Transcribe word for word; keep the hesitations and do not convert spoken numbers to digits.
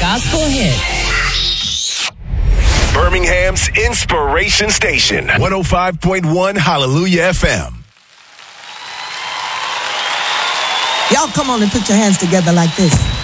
gospel hit. Birmingham's Inspiration Station, one oh five point one Hallelujah F M. Y'all come on and put your hands together like this.